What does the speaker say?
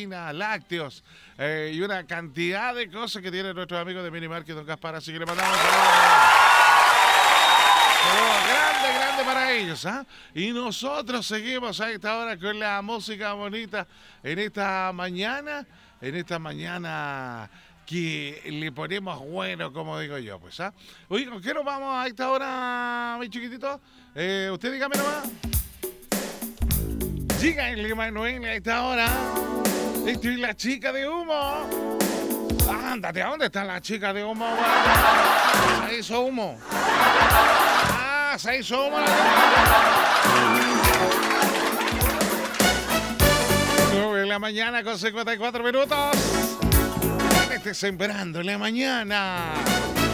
harina, lácteos y una cantidad de cosas que tienen nuestros amigos de Minimarket Don Gaspar. Así que le mandamos saludos grande, grande para ellos. Y nosotros seguimos a esta hora con la música bonita en esta mañana que le ponemos bueno, como digo yo, pues, Oye, ¿con qué nos vamos a esta hora, mi chiquitito? Usted dígame nomás. Díganle, Manuel, a esta hora. Estoy la chica de humo. Ándate, ¿a dónde está la chica de humo? Se hizo humo. Se hizo humo. 9 de la mañana con 54 minutos. Sembrando en la mañana.